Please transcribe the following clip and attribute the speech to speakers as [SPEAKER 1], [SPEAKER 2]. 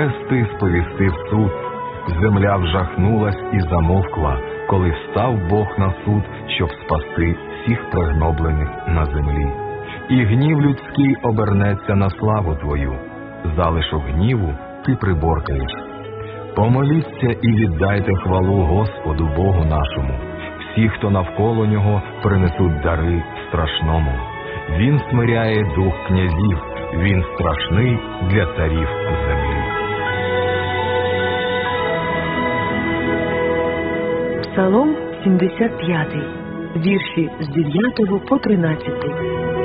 [SPEAKER 1] нести сповістив суд. Земля вжахнулась і замовкла, коли встав Бог на суд, щоб спасти всіх пригноблених на землі. І гнів людський обернеться на славу Твою, залишок гніву Ти приборкаєш. Помоліться і віддайте хвалу Господу Богу нашому. Всі, хто навколо Нього, принесуть дари страшному. Він смиряє дух князів, Він страшний для царів землі.
[SPEAKER 2] Псалом 75, вірші з 9 по 13.